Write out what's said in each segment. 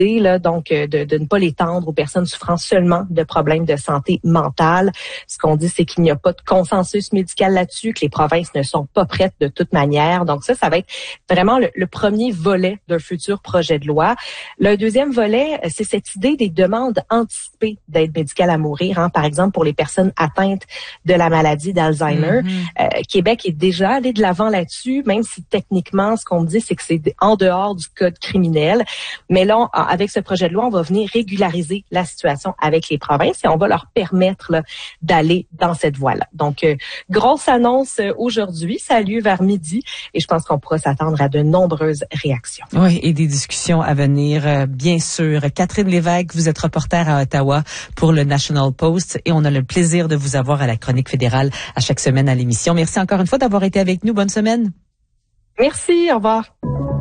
là, donc de ne pas l'étendre aux personnes souffrant seulement de problèmes de santé mentale. Ce qu'on dit, c'est qu'il n'y a pas de consensus médical là-dessus, que les provinces ne sont pas prêtes de toute manière. Donc ça va être vraiment le premier volet d'un futur projet de loi. Le deuxième volet, c'est cette idée des demandes anticipées d'aide médicale à mourir, hein, par exemple pour les personnes atteintes de la maladie d'Alzheimer. Québec est déjà allé de l'avant là-dessus, même si techniquement, ce qu'on me dit, c'est que c'est en dehors du code criminel. Mais là, avec ce projet de loi, on va venir régulariser la situation avec les provinces et on va leur permettre là, d'aller dans cette voie-là. Donc, grosse annonce aujourd'hui, ça a lieu vers midi et je pense qu'on pourra s'attendre à de nombreuses réactions. Oui, et des discussions à venir, bien sûr. Catherine Lévesque, vous êtes reporter à Ottawa pour le National Post et on a le plaisir de vous avoir à la Chronique fédérale à chaque semaine à l'émission. Merci encore une fois d'avoir été avec nous. Bonne semaine. Merci, au revoir.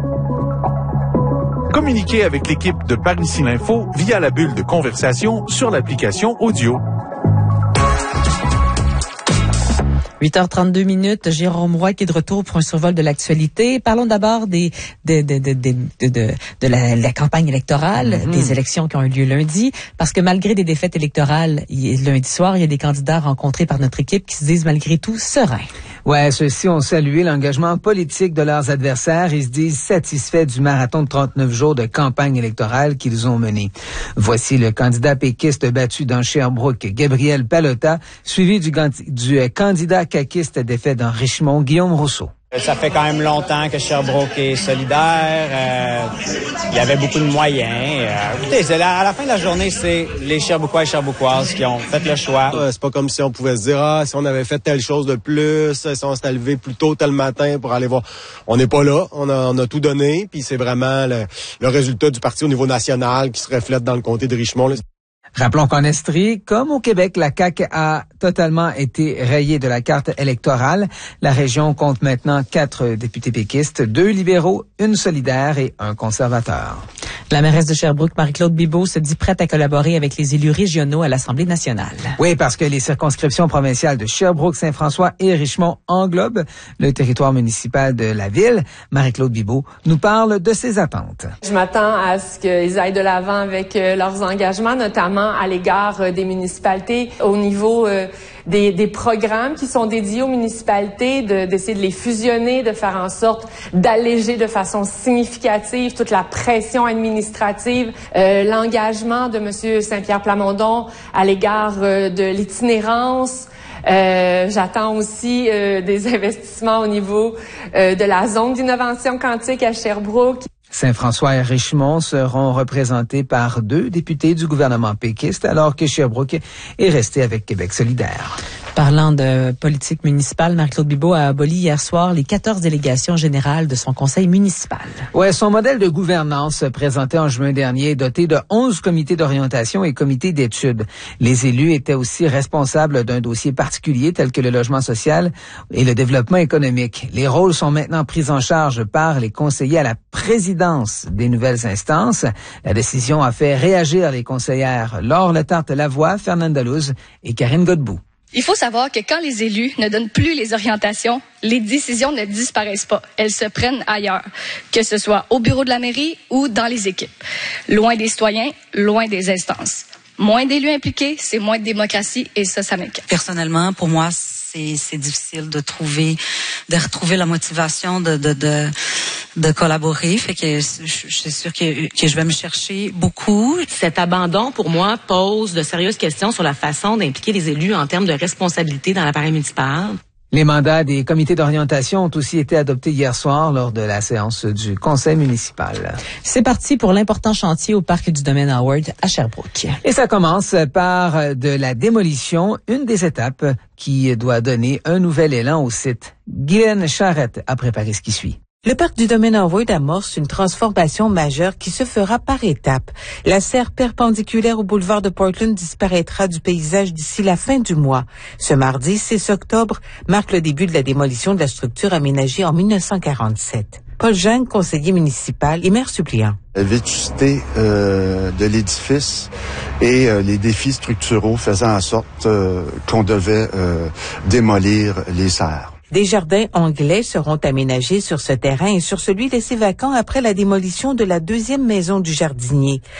Communiquez avec l'équipe de Par ici l'info via la bulle de conversation sur l'application audio. 8h32, Jérôme Roy qui est de retour pour un survol de l'actualité. Parlons d'abord de la campagne électorale, des élections qui ont eu lieu lundi, parce que malgré des défaites électorales lundi soir, il y a des candidats rencontrés par notre équipe qui se disent malgré tout sereins. Ouais, ceux-ci ont salué l'engagement politique de leurs adversaires et se disent satisfaits du marathon de 39 jours de campagne électorale qu'ils ont mené. Voici le candidat péquiste battu dans Sherbrooke, Gabriel Pallotta, suivi du candidat caquiste défait dans Richmond, Guillaume Rousseau. Ça fait quand même longtemps que Sherbrooke est solidaire. Il y avait beaucoup de moyens. Écoutez, à la fin de la journée, c'est les Sherbrookois et Sherbrookoises qui ont fait le choix. C'est pas comme si on pouvait se dire, si on avait fait telle chose de plus, si on s'était levé plus tôt tel matin pour aller voir. On n'est pas là. On a tout donné. Puis c'est vraiment le résultat du parti au niveau national qui se reflète dans le comté de Richmond, là. Rappelons qu'en Estrie, comme au Québec, la CAQ a totalement été rayée de la carte électorale. La région compte maintenant 4 députés péquistes, 2 libéraux, 1 solidaire et 1 conservateur. La mairesse de Sherbrooke, Marie-Claude Bibeau, se dit prête à collaborer avec les élus régionaux à l'Assemblée nationale. Oui, parce que les circonscriptions provinciales de Sherbrooke, Saint-François et Richmond englobent le territoire municipal de la ville. Marie-Claude Bibeau nous parle de ses attentes. Je m'attends à ce qu'ils aillent de l'avant avec leurs engagements, notamment à l'égard des municipalités au niveau des programmes qui sont dédiés aux municipalités, d'essayer de les fusionner, de faire en sorte d'alléger de façon significative toute la pression administrative, l'engagement de M. Saint-Pierre Plamondon à l'égard de l'itinérance. J'attends aussi des investissements au niveau de la zone d'innovation quantique à Sherbrooke. Saint-François et Richmond seront représentés par 2 députés du gouvernement péquiste, alors que Sherbrooke est resté avec Québec solidaire. Parlant de politique municipale, Marie-Claude Bibeau a aboli hier soir les 14 délégations générales de son conseil municipal. Ouais, son modèle de gouvernance présenté en juin dernier est doté de 11 comités d'orientation et comités d'études. Les élus étaient aussi responsables d'un dossier particulier tel que le logement social et le développement économique. Les rôles sont maintenant pris en charge par les conseillers à la présidence des nouvelles instances. La décision a fait réagir les conseillères Laure Letarte-Lavoie, Fernande Dalouse et Karine Godbout. Il faut savoir que quand les élus ne donnent plus les orientations, les décisions ne disparaissent pas. Elles se prennent ailleurs, que ce soit au bureau de la mairie ou dans les équipes. Loin des citoyens, loin des instances. Moins d'élus impliqués, c'est moins de démocratie et ça m'inquiète. Personnellement, pour moi, c'est difficile de retrouver la motivation de collaborer. Fait que je suis sûre que je vais me chercher beaucoup. Cet abandon, pour moi, pose de sérieuses questions sur la façon d'impliquer les élus en termes de responsabilité dans l'appareil municipal. Les mandats des comités d'orientation ont aussi été adoptés hier soir lors de la séance du conseil municipal. C'est parti pour l'important chantier au parc du domaine Howard à Sherbrooke. Et ça commence par de la démolition, une des étapes qui doit donner un nouvel élan au site. Guylaine Charrette a préparé ce qui suit. Le parc du domaine Howard amorce une transformation majeure qui se fera par étapes. La serre perpendiculaire au boulevard de Portland disparaîtra du paysage d'ici la fin du mois. Ce mardi 6 octobre marque le début de la démolition de la structure aménagée en 1947. Paul Jeanne, conseiller municipal et maire suppléant. La vétusté de l'édifice et les défis structuraux faisant en sorte qu'on devait démolir les serres. Des jardins anglais seront aménagés sur ce terrain et sur celui laissé vacant après la démolition de la deuxième maison du jardinier.